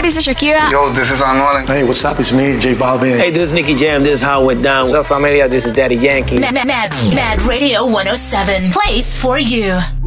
this is Shakira. Yo, this is Anuel. Hey, what's up? It's me, J Balvin. Hey, this is Nicky Jam. This is how it went down. What's up, familia? This is Daddy Yankee. Mad Radio 107 plays for you.